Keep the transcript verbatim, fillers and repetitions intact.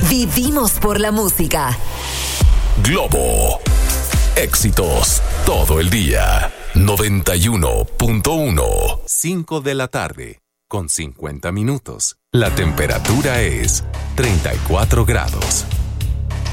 Vivimos por la música. Globo. Éxitos todo el día. noventa y uno punto uno. cinco de la tarde, con cincuenta minutos. La temperatura es treinta y cuatro grados.